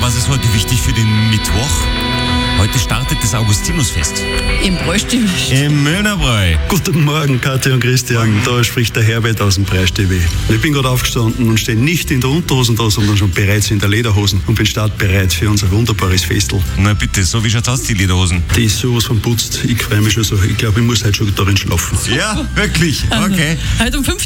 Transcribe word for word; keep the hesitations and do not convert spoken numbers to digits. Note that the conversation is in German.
was ist heute wichtig für den Mittwoch? Heute startet das Augustinusfest. Im Bräustübel. Im Möhnerbräu. Guten Morgen, Katja und Christian. Da spricht der Herbert aus dem Bräustübel. Ich bin gerade aufgestanden und stehe nicht in der Unterhosen da, sondern schon bereits in der Lederhosen und bin startbereit für unser wunderbares Festel. Na bitte, so wie schaut's aus, die Lederhosen? Die ist sowas von putzt. Ich freue mich schon so. Ich glaube, ich muss heute schon darin schlafen. Ja, wirklich. Okay. Heute um fünf